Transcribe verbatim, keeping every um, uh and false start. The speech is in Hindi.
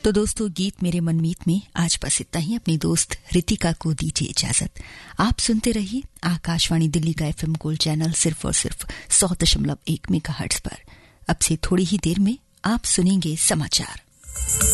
तो दोस्तों, गीत मेरे मनमीत में आज बस इतना ही। अपनी दोस्त रितिका को दीजिए इजाजत। आप सुनते रहिए आकाशवाणी दिल्ली का एफएम गोल्ड चैनल सिर्फ और सिर्फ सौ दशमलव एक मेगाहर्ट्ज पर। अब से थोड़ी ही देर में आप सुनेंगे समाचार।